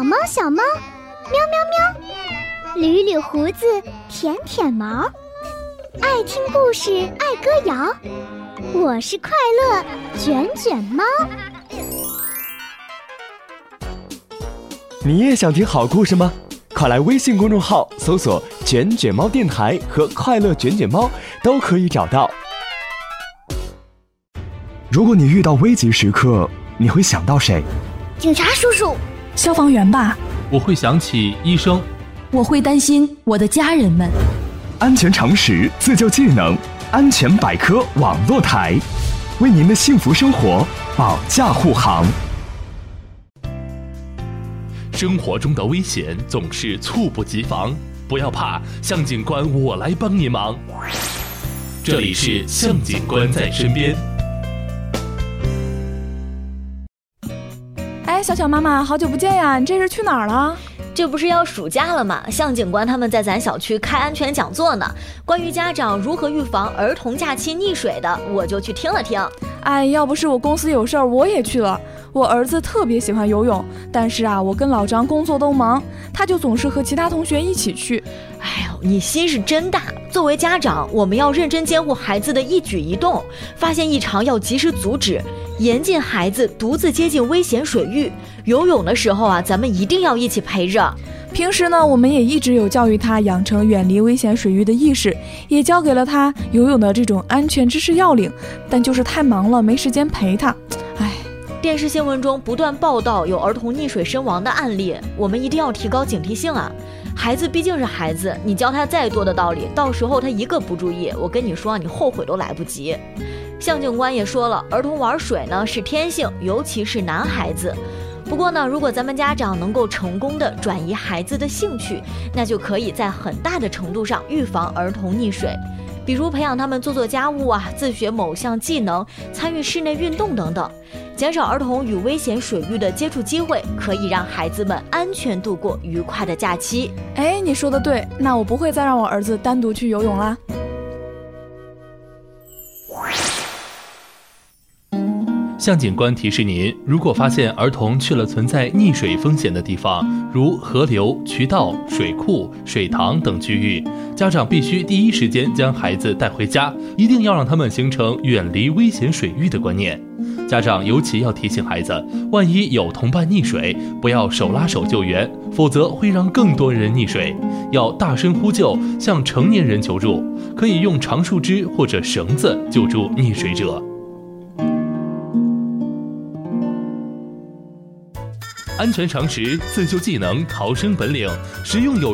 小猫小猫，喵喵喵，捋捋胡子，舔舔毛，爱听故事，爱歌谣，我是快乐卷卷猫。 你也想听好故事吗？快来微信公众号搜索卷卷猫电台和快乐卷卷猫，都可以找到。如果你遇到危急时刻，你会想到谁？ 警察叔叔， 消防员吧。 我会想起医生。 我会担心我的家人们。 安全常识，自救技能，安全百科网络台，为您的幸福生活保驾护航。 生活中的危险总是猝不及防，不要怕，向警官我来帮您忙。这里是向警官在身边。 哎，小妈妈，好久不见呀，你这是去哪儿了？ 这不是要暑假了吗？向警官他们在咱小区开安全讲座呢，关于家长如何预防儿童假期溺水的，我就去听了听。 哎，要不是我公司有事儿，我也去了。我儿子特别喜欢游泳，但是我跟老张工作都忙，他就总是和其他同学一起去。 哎呦，你心是真大！作为家长，我们要认真监护孩子的一举一动，发现异常要及时阻止，严禁孩子独自接近危险水域。游泳的时候咱们一定要一起陪着。 平时呢，我们也一直有教育他养成远离危险水域的意识，也教给了他游泳的这种安全知识要领，但就是太忙了，没时间陪他。 电视新闻中不断报道有儿童溺水身亡的案例，我们一定要提高警惕性啊！孩子毕竟是孩子，你教他再多的道理，到时候他一个不注意，我跟你说，你后悔都来不及。向警官也说了，儿童玩水呢是天性，尤其是男孩子。不过呢，如果咱们家长能够成功的转移孩子的兴趣，那就可以在很大的程度上预防儿童溺水。比如培养他们做家务自学某项技能，参与室内运动等等，减少儿童与危险水域的接触机会，可以让孩子们安全度过愉快的假期。 哎，你说的对，那我不会再让我儿子单独去游泳啦。 向警官提示您，如果发现儿童去了存在溺水风险的地方，如河流、渠道、水库、水塘等区域，家长必须第一时间将孩子带回家，一定要让他们形成远离危险水域的观念。家长尤其要提醒孩子，万一有同伴溺水，不要手拉手救援，否则会让更多人溺水。要大声呼救，向成年人求助，可以用长树枝或者绳子救助溺水者。安全常识，自救技能，逃生本领，实用有